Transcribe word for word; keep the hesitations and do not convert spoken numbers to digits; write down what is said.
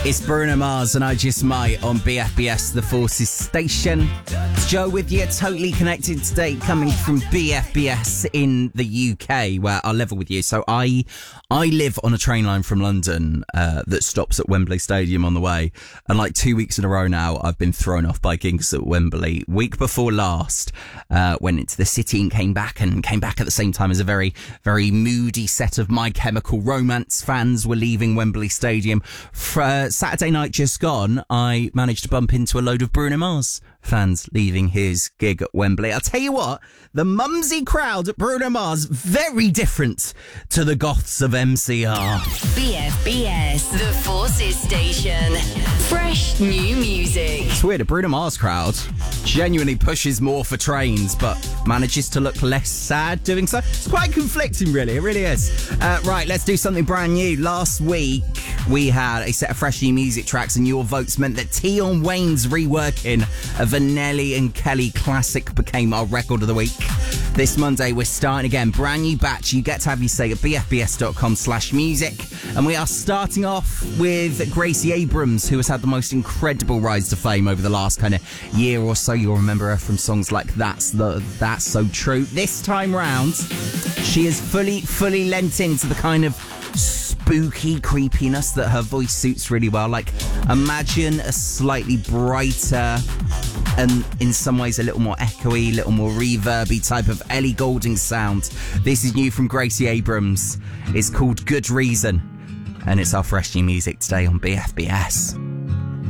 It's Bruno Mars and I Just Might on B F B S, the Forces station. It's Joe with you, totally connected today, coming from B F B S in the U K, where I'll level with you. So I I live on a train line from London uh, that stops at Wembley Stadium on the way. And like two weeks in a row now, I've been thrown off by gigs at Wembley. Week before last, uh, went into the city and came back and came back at the same time as a very, very moody set of My Chemical Romance fans were leaving Wembley Stadium. For, uh, Saturday night just gone, I managed to bump into a load of Bruno Mars fans leaving his gig at Wembley. I'll tell you what, the mumsy crowd at Bruno Mars, very different to the goths of M C R. B F B S, the Forces station. Fresh new music. It's weird, a Bruno Mars crowd genuinely pushes more for trains, but manages to look less sad doing so. It's quite conflicting, really. It really is. Uh, right, let's do something brand new. Last week, we had a set of fresh new music tracks, and your votes meant that Tion Wayne's reworking of a Nelly and Kelly classic became our record of the week. This Monday, we're starting again. Brand new batch. You get to have your say at bfbs.com slash music. And we are starting off with Gracie Abrams, who has had the most incredible rise to fame over the last kind of year or so. You'll remember her from songs like That's the That's So True. This time round, she is fully, fully lent into the kind of spooky creepiness that her voice suits really well. Like, imagine a slightly brighter and in some ways a little more echoey, a little more reverby type of Ellie Goulding sound. This is new from Gracie Abrams. It's called Good Reason, and it's our fresh new music today on B F B S.